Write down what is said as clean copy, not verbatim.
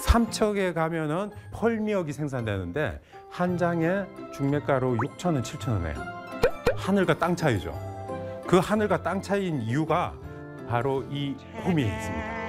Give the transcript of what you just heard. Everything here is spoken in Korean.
삼척에 가면은 펄미역이 생산되는데 한 장에 중매가로 6,000원, 7,000원이에요. 하늘과 땅 차이죠. 그 하늘과 땅 차이인 이유가 바로 이 홈이 있습니다.